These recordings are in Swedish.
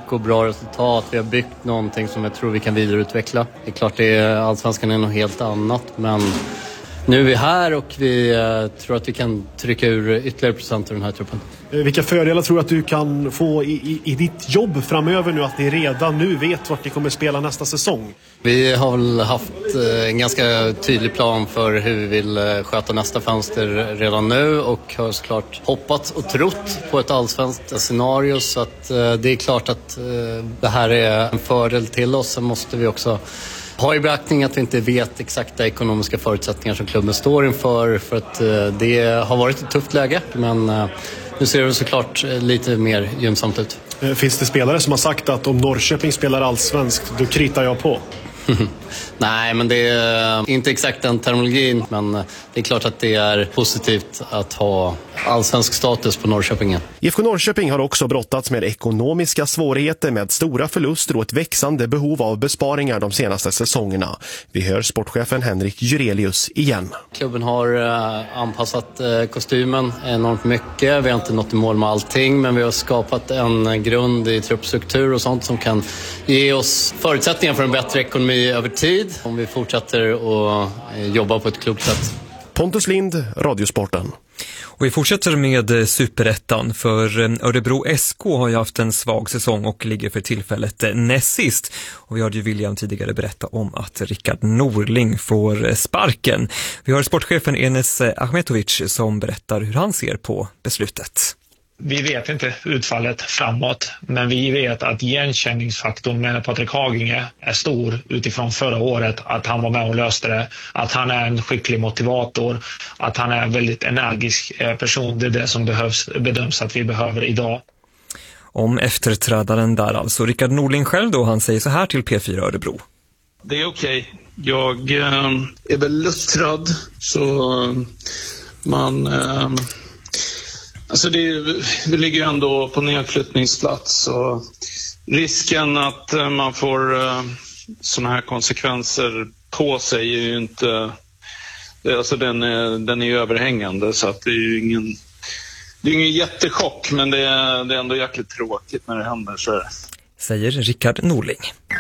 och bra resultat. Vi har byggt någonting som jag tror vi kan vidareutveckla. Det är klart allsvenskan är något helt annat, men nu är vi här och vi tror att vi kan trycka ur ytterligare procent av den här truppen. Vilka fördelar tror du att du kan få i ditt jobb framöver nu, att ni redan nu vet vart ni kommer spela nästa säsong? Vi har väl haft en ganska tydlig plan för hur vi vill sköta nästa fönster redan nu och har såklart hoppats och trott på ett allsvenskt scenario, så att det är klart att det här är en fördel till oss. Sen måste vi också ha i beaktning att vi inte vet exakta ekonomiska förutsättningar som klubben står inför, för att det har varit ett tufft läge, men nu ser det såklart lite mer gynnsamt ut. Finns det spelare som har sagt att om Norrköping spelar allsvenskt, då kritar jag på? Nej, men det är inte exakt den terminologin, men det är klart att det är positivt att ha allsvensk status på Norrköpingen. IFK Norrköping har också brottats med ekonomiska svårigheter med stora förluster och ett växande behov av besparingar de senaste säsongerna. Vi hör sportchefen Henrik Jurelius igen. Klubben har anpassat kostymen enormt mycket. Vi har inte nått i mål med allting, men vi har skapat en grund i truppstruktur och sånt som kan ge oss förutsättningar för en bättre ekonomi över tid om vi fortsätter att jobba på ett klokt sätt. Pontus Lind, Radiosporten. Och vi fortsätter med Superettan, för Örebro SK har ju haft en svag säsong och ligger för tillfället näst sist. Och vi hade ju William tidigare berätta om att Rickard Norling får sparken. Vi har sportchefen Enes Ahmetovic som berättar hur han ser på beslutet. Vi vet inte utfallet framåt, men vi vet att igenkänningsfaktorn med Patrik Haginge är stor utifrån förra året, att han var med och löste det, att han är en skicklig motivator, att han är en väldigt energisk person. Det är det som bedöms att vi behöver idag. Om efterträdaren där alltså, Rickard Norling själv då, han säger så här till P4 Örebro. Det är okej. Jag är väl luttrad, så man... Alltså vi ligger ju ändå på nedflyttningsplats, och risken att man får såna här konsekvenser på sig är ju inte, alltså den är ju överhängande, så att det är ju ingen jättechock, men det är ändå jäkligt tråkigt när det händer, så är det. Säger Rickard Norling.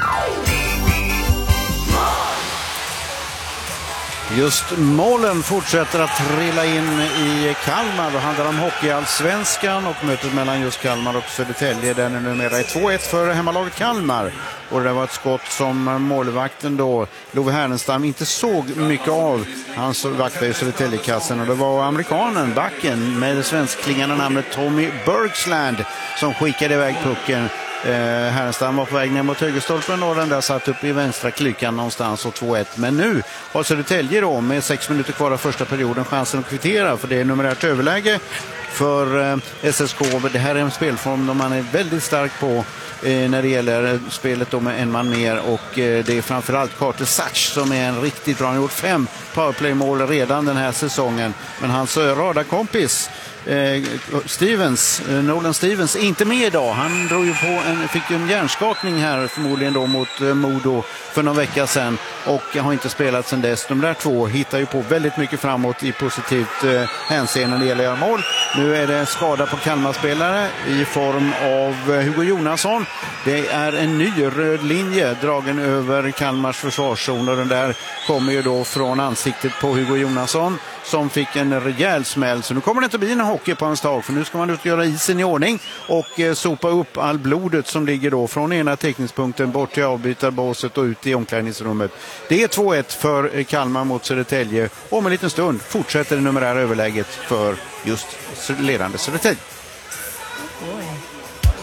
Just målen fortsätter att trilla in i Kalmar. Det handlar om hockeyallsvenskan och mötet mellan just Kalmar och Södertälje. Den är numera 2-1 för hemmalaget Kalmar. Och det var ett skott som målvakten då, Love Härenstam, inte såg mycket av. Han vaktade ju Södertäljekassen, och det var amerikanen, backen med det svenskklingande namnet Tommy Bergsland, som skickade iväg pucken. Härenstam var på väg ner mot högerstolpen och den där satt upp i vänstra klykan någonstans, och 2-1. Men nu har Södertälje då med 6 minuter kvar av första perioden chansen att kvittera, för det är numerärt överläge för SSK. Det här är en spelform där man är väldigt stark på när det gäller spelet då med en man mer, och det är framförallt Carter Satch som är en riktigt bra. Han har gjort 5 powerplay-mål redan den här säsongen, men hans radarkompis Nolan Stevens är inte med idag. Han drog ju fick en hjärnskakning här förmodligen då mot Modo för någon vecka sedan, och har inte spelat sedan dess. De där två hittar ju på väldigt mycket framåt i positivt hänseende när det gäller mål. Nu är det skada på Kalmar-spelare i form av Hugo Jonasson. Det är en ny röd linje dragen över Kalmars försvarszon, och den där kommer ju då från ansiktet på Hugo Jonasson, som fick en rejäl smäll. Så nu kommer det inte bli en hockey på hans tag, för nu ska man ut och göra isen i ordning och sopa upp all blodet som ligger då från ena teckningspunkten bort till avbytarbåset och ut i omklädningsrummet. Det är 2-1 för Kalmar mot Södertälje, och om en liten stund fortsätter det numerära överläget för just ledande Södertälje.